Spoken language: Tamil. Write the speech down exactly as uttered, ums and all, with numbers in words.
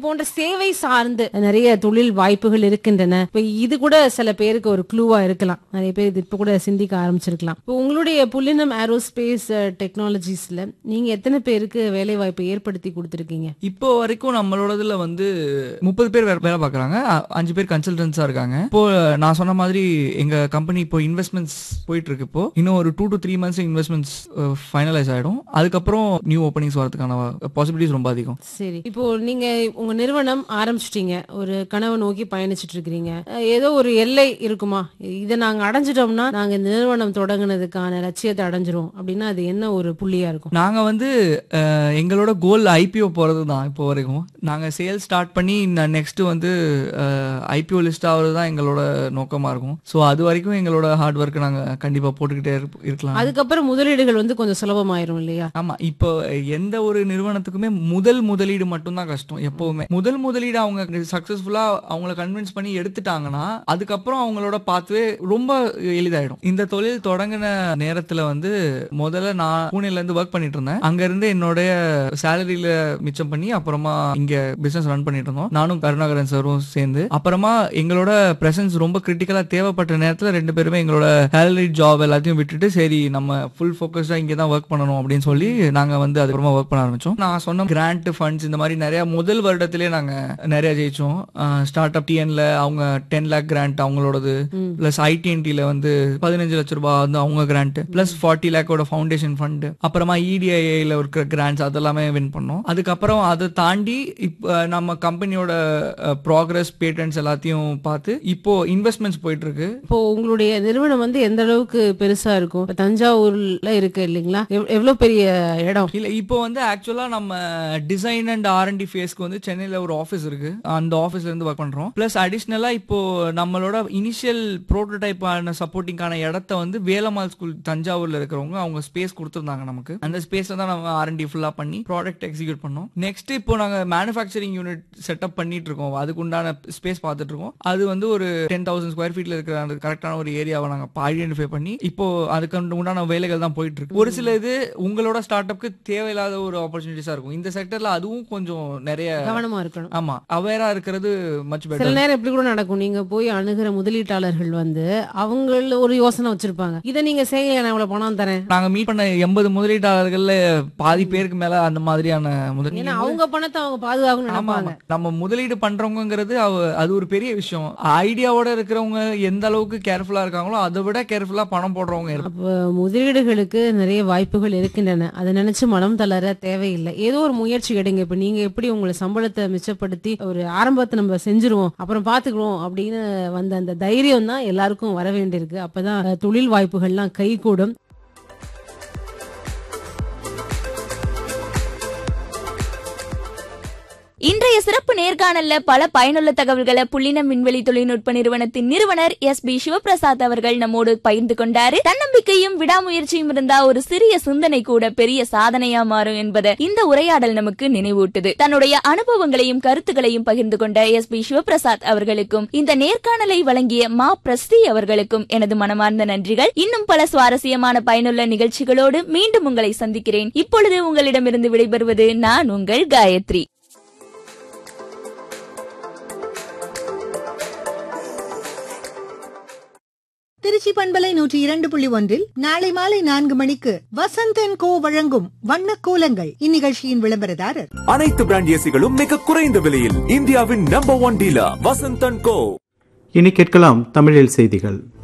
போன்ற சேவை சார்ந்து நிறைய தொழில் வாய்ப்புகள் இருக்கின்றன. இப்ப இது கூட சில பேருக்கு ஒரு க்ளூவா இருக்கலாம். நிறைய பேர் இது இப்ப கூட சிந்திக்க ஆரம்பிச்சிருக்கலாம். இப்போ உங்களுடைய புல்லினம் ஏரோஸ்பேஸ் டெக்னாலஜிஸ்ல நீங்க எத்தனை பேருக்கு வேலை வாய்ப்பு ஏற்படுத்தி கொடுத்திருக்கீங்க? இப்போ வரைக்கும் நம்மளோடதுல வந்து முப்பது பேர் வேலை பாக்குறாங்க, அஞ்சு பேர் கன்சல்டன்ஸா இருக்காங்க. இப்போ நான் சொன்ன மாதிரி எங்க கம்பெனி இப்போ இன்வெஸ்ட்மெண்ட்ஸ் போயிட்டு இருக்கு. இப்போ இன்னும் ஒரு two to three months investments finalise ஆயிடும். அதுக்கப்புறம் நியூ ஓப்பனிங்ஸ் வரதுக்கான பாசிபிலிட்டிஸ் ரொம்ப அதிகம். சரி, இப்போ நீங்க உங்க நிறுவனம் ஆரம்பிச்சிட்டீங்க, ஒரு கனவை நோக்கி பயணிச்சுட்டு இருக்கீங்க. ஏதோ ஒரு எல்லை இருக்குமா, இதை நாங்க அடைஞ்சிட்டோம்னா நாங்க இந்த நிறுவனம் தொடங்குனதுக்கான லட்சியத்தை அடைஞ்சிரும் அப்படின்னா அது என்ன ஒரு புள்ளியா இருக்கும்? நாங்க வந்து எங்களோட கோல் ஐபிஓ போறது தான். இப்போ வரைக்கும் நாங்க சேல் ஸ்டார்ட் பண்ணி நெக்ஸ்ட் வந்து ஐபிஓ லிஸ்ட் ஆகுறது தான் எங்களோட நோக்கமா இருக்கும். ஸோ அது வரைக்கும் எங்களோட ஹார்ட் ஒர்க் நாங்க கண்டிப்பா போட்டுக்கிட்டே இருக்கலாம். அதுக்கப்புறம் முதலீடுகள் வந்து கொஞ்சம் சுலபமாயிரும் இல்லையா? ஆமா, இப்போ எந்த ஒரு நிறுவனத்துக்குமே முதல் முதலீடு மட்டும் தான் கஷ்டம். எப்பவுமே முதல் முதலீடு அவங்க சக்சஸ்ஃபுல்லா அவங்கள கன்வின்ஸ் பண்ணி எடுத்துட்டாங்கன்னா அதுக்கப்புறம் அவங்களோட பாத்வே ரொம்ப எளிதாயிடும். இந்த தொழில் தொடங்கின நேரத்துல வந்து முதல்ல நான் பூனேல இருந்து ஒர்க் பண்ணிட்டு இருந்தேன். அங்க இருந்து என்னோட சேலரியில மிச்சம் பண்ணி அப்புறமா இங்க பிசினஸ் ரன் பண்ணிட்டு இருந்தோம், நானும் கருணாகரன் சாரும் சேர்ந்து. அப்புறமா எங்களோட பிரசன்ஸ் ரொம்ப கிரிட்டிக்கலா தேவைப்பட்ட நேரத்துல ரெண்டு பேருமே எங்களோட சேலரி ஜாப் எல்லாத்தையும் விட்டுட்டு சரி நம்ம ஃபுல் ஃபோக்கஸ்டா இங்க தான் ஒர்க் பண்ணணும் அப்படின்னு சொல்லி நாங்க வந்து அதுக்கப்புறமா ஒர்க் பண்ண ஆரம்பிச்சோம். நான் சொன்ன கிராண்ட் ஃபண்ட்ஸ் இந்த மாதிரி நிறைய முதல் வருடத்திலே நாங்க நிறைய ஜெயிச்சோம். ஸ்டார்ட் அப் டிஎன்ல அவங்க டென் லேக் கிராண்ட் அவங்களோடது, பிளஸ் ஐடிஎன்டில வந்து பதினஞ்சு லட்சம் ரூபாய் வந்து அவங்க grand, plus forty லேக்கோட foundation fund, அப்புறமா இடிஐல இருக்கிற கிராண்ட்ஸ் அதெல்லாமே வின் பண்ணோம். அதுக்கப்புறம் அதை தாண்டி இப்போ நம்ம கம்பெனியோட ப்ராக்ரஸ் பேட்டன்ஸ் எல்லாத்தையும் பார்த்து இப்போ இன்வெஸ்ட்மெண்ட்ஸ் போயிட்டு இருக்கு. இப்போ உங்களுடைய நிறுவனம் வந்து எந்த அளவுக்கு பெருசா இருக்கும்? தஞ்சாவூர்ல இருக்கு இல்லைங்களா, எவ்வளவு பெரிய இடம்? இல்ல இப்போ வந்து ஆக்சுவலா நம்ம design and R and D ஃபேஸ்க்கு வந்து சென்னையில ஒரு ஆஃபீஸ் இருக்கு, அந்த ஆஃபீஸ்ல இருந்து ஒர்க் பண்றோம். பிளஸ் அடிஷனலா இப்போ நம்மளோட இனிஷியல் ப்ரோட்டோடைப்பான சப்போர்ட்டிங்கான இடத்த வந்து வேலம்மாள் ஸ்கூல் தஞ்சாவூர்ல இருக்கிறவங்க அவங்க ஸ்பேஸ் கொடுத்துருந்தாங்க நமக்கு. அந்த ஸ்பேஸ்ல தான் நம்ம ஆர் அண்ட் டி ஃபுல்லா பண்ணி ப்ராடக்ட் எக்ஸிக்யூட் பண்ணோம். நெக்ஸ்ட் இப்போ நாங்க மேனுஃபேக்சரிங் யூனிட் செட்டப் பண்ணிட்டு இருக்கோம், அதுக்கு உண்டான ஸ்பேஸ் பார்த்துட்டு இருக்கோம். அது வந்து ஒரு டென் தௌசண்ட் ஸ்கொயர் ஃபீட்ல இருக்கிற அந்த கரெக்டான ஒரு ஏரியாவை நாங்க ஐடென்டிஃபை பண்ணி இப்போ அதுக்கு உண்டான வேலைகள் தான் போயிட்டு இருக்கு. ஒரு சில இது உங்களோட ஸ்டார்ட் அப்க்கு தேவையில்லாத ஒரு ஆப்பர்ச்சுனிட்டிஸா இருக்கும். இந்த செக்டர்ல அதுவும் கொஞ்சம் நிறைய கவனமா இருக்கணும். ஆமா, அவேரா இருக்கிறது மச் பெட்டர். சில நேரம் எப்படி கூட நடக்கும், நீங்க போய் அணுகிற முதலீட்டாளர்கள் வந்து அவங்க ஒரு யோசனை வச்சிருப்பாங்க, இதை நீங்க செய்ய நான் இவ்வளவு பணம் தரேன். நாங்க மீட் பண்ண எண்பது முதலீட்டாளர்கள்ல பாதி பேருக்கு மேல அந்த மாதிரியான முதலீடு, ஏன்னா அவங்க பணத்தை அவங்க பாதுகாக்கணும் நினைப்பாங்க. நம்ம முதலீடு பண்றவங்கிறது அது ஒரு பெரிய விஷயம். ஐடியாவோட இருக்கிறவங்க எந்த அளவுக்கு கேர்ஃபுல்லா இருக்காங்களோ அதை விட கேர்ஃபுல்லா பணம் போடுறவங்க. அப்ப முதலீடுகளுக்கு நிறைய வாய்ப்புகள் இருக்கின்றன, அதை நினைச்சு மனம் தளர தேவையில்லை. ஏதோ ஒரு முயற்சி எடுங்க. இப்ப நீங்க எப்படி உங்களை சம்பளத்தை மிச்சப்படுத்தி ஒரு ஆரம்பத்தை நம்ம செஞ்சிருவோம் அப்புறம் பாத்துக்கிறோம் அப்படின்னு வந்த அந்த தைரியம் தான் எல்லாருக்கும் வர வேண்டியிருக்கு. அப்பதான் தொழில் வாய்ப்புகள்லாம் கைகூடும். இன்றைய சிறப்பு நேர்காணல்ல பல பயனுள்ள தகவல்களை புல்லினம் விண்வெளி தொழில்நுட்ப நிறுவனத்தின் நிறுவனர் எஸ் பி சிவபிரசாத் அவர்கள் நம்மோடு பகிர்ந்து கொண்டாரு. தன்னம்பிக்கையும் விடாமுயற்சியும் இருந்தா ஒரு சிறிய சிந்தனை கூட பெரிய சாதனையா மாறும் என்பதை இந்த உரையாடல் நமக்கு நினைவூட்டுது. தன்னுடைய அனுபவங்களையும் கருத்துக்களையும் பகிர்ந்து கொண்ட எஸ் பி சிவபிரசாத் அவர்களுக்கும் இந்த நேர்காணலை வழங்கிய மா பிரஸ்தி அவர்களுக்கும் எனது மனமார்ந்த நன்றிகள். இன்னும் பல சுவாரஸ்யமான பயனுள்ள நிகழ்ச்சிகளோடு மீண்டும் உங்களை சந்திக்கிறேன். இப்பொழுது உங்களிடமிருந்து விடைபெறுவது நான் உங்கள் காயத்ரி. திருச்சி பண்பலை நூற்றி இரண்டு புள்ளி ஒன்றில் நாளை மாலை நான்கு மணிக்கு வசந்தன் கோ வழங்கும் வண்ண கோலங்கள். இந்நிகழ்ச்சியின் விளம்பரதாரர் அனைத்து பிராண்ட் ஏசிகளும் மிக குறைந்த விலையில் இந்தியாவின் நம்பர் ஒன் டீலர் வசந்தன் கோ. இனி கேட்கலாம் தமிழில் செய்திகள்.